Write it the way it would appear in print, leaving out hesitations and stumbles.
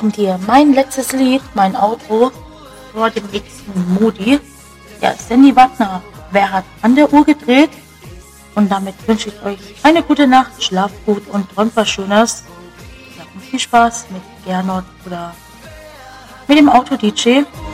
kommt hier mein letztes Lied, mein Outro vor dem nächsten Moody. Ja, Sandy Wagner, wer hat an der Uhr gedreht? Und damit wünsche ich euch eine gute Nacht, schlaft gut und träumt was Schönes. Ja, und viel Spaß mit Gernot oder mit dem Auto-DJ.